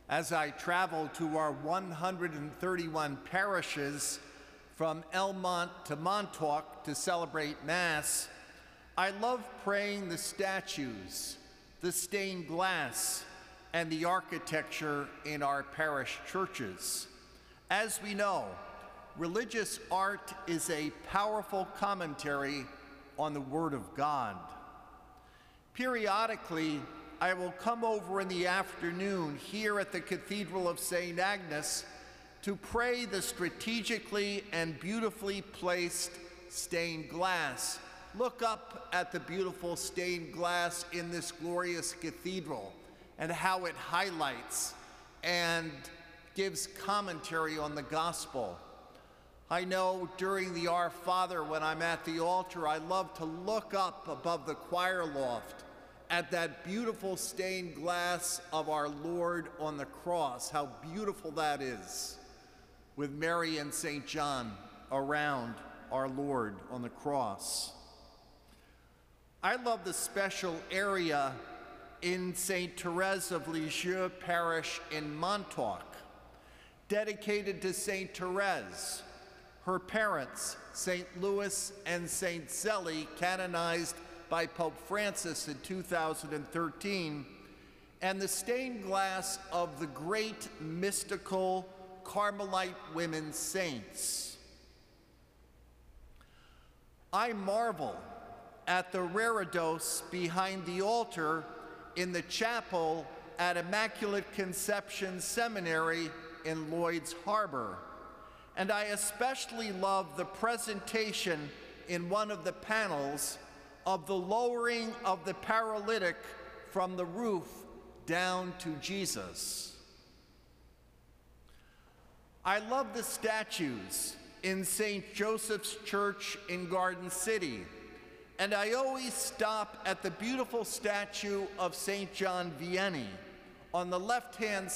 As I travel to our 131 parishes from Elmont to Montauk to celebrate Mass, I love praying the statues, the stained glass, and the architecture in our parish churches. As we know, religious art is a powerful commentary on the Word of God. Periodically, I will come over in the afternoon here at the Cathedral of St. Agnes to pray the strategically and beautifully placed stained glass. Look up at the beautiful stained glass in this glorious cathedral and how it highlights and gives commentary on the gospel. I know during the Our Father, when I'm at the altar, I love to look up above the choir loft at that beautiful stained glass of our Lord on the cross, how beautiful that is, with Mary and St. John around our Lord on the cross. I love the special area in St. Therese of Lisieux Parish in Montauk, dedicated to St. Therese, her parents, St. Louis and St. Zélie, canonized by Pope Francis in 2013, and the stained glass of the great mystical Carmelite women saints. I marvel at the reredos behind the altar in the chapel at Immaculate Conception Seminary in Lloyd's Harbor, and I especially love the presentation in one of the panels of the lowering of the paralytic from the roof down to Jesus. I love the statues in St. Joseph's Church in Garden City, and I always stop at the beautiful statue of St. John Vianney on the left-hand